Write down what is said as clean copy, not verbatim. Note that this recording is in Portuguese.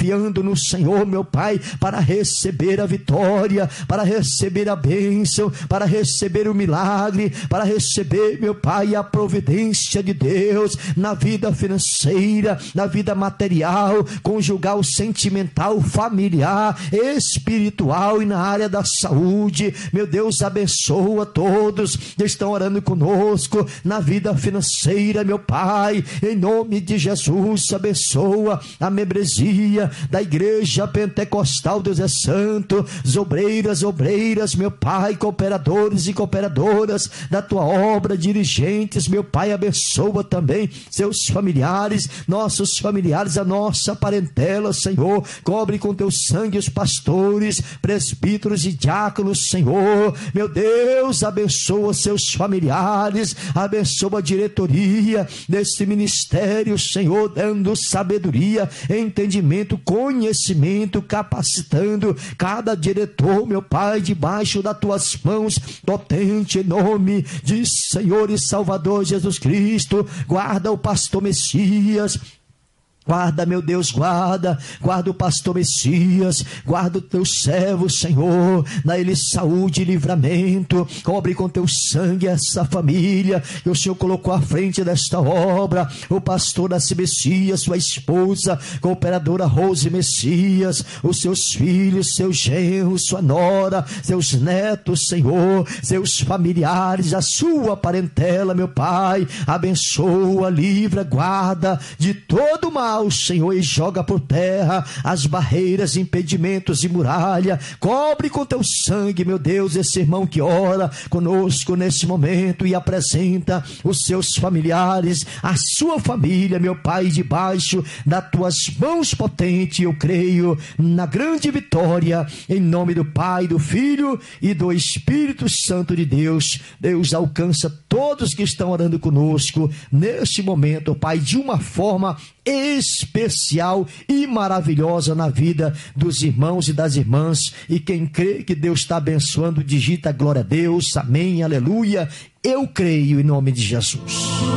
confiando no Senhor, meu Pai, para receber a vitória, para receber a bênção, para receber o milagre, para receber, meu Pai, a providência de Deus na vida financeira, na vida material, conjugal, sentimental, familiar, espiritual e na área da saúde. Meu Deus, abençoa todos que estão orando conosco na vida financeira, meu Pai, em nome de Jesus. Abençoa a membresia da Igreja Pentecostal Deus é Santo, os obreiras, meu Pai, cooperadores e cooperadoras da tua obra, dirigentes, meu Pai, abençoa também seus familiares, nossos familiares, a nossa parentela, Senhor, cobre com teu sangue os pastores, presbíteros e diáconos, Senhor, meu Deus, abençoa seus familiares, abençoa a diretoria desse ministério, Senhor, dando sabedoria, entendimento, conhecimento, capacitando cada diretor, meu Pai, debaixo das tuas mãos potente, em nome de Senhor e Salvador Jesus Cristo. Guarda o pastor Messias. Guarda, meu Deus, guarda o pastor Messias, guarda o teu servo, Senhor, dá ele saúde e livramento, cobre com teu sangue essa família que o Senhor colocou à frente desta obra, o pastor Nasci Messias, sua esposa, cooperadora Rose Messias, os seus filhos, seus genros, sua nora, seus netos, Senhor, seus familiares, a sua parentela, meu Pai, abençoa, livra, guarda de todo mal, Senhor, e joga por terra as barreiras, impedimentos e muralha, cobre com teu sangue, meu Deus, esse irmão que ora conosco nesse momento e apresenta os seus familiares, a sua família, meu Pai, debaixo das tuas mãos potentes. Eu creio na grande vitória, em nome do Pai, do Filho e do Espírito Santo de Deus. Deus, alcança todos que estão orando conosco neste momento, Pai, de uma forma especial e maravilhosa na vida dos irmãos e das irmãs, e quem crê que Deus está abençoando, digita glória a Deus, amém, aleluia. Eu creio em nome de Jesus.